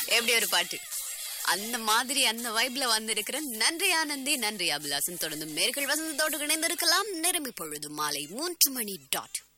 எப்படி ஒரு பாட்டு அந்த மாதிரி அந்த வைப்ல வந்திருக்கிற நன்றி ஆனந்தி நன்றி அபிலாசன் தொடர்ந்து மேற்கள் வசந்தத்தோடு இணைந்திருக்கலாம். நிரம்பி பொழுது மாலை 3 மணி.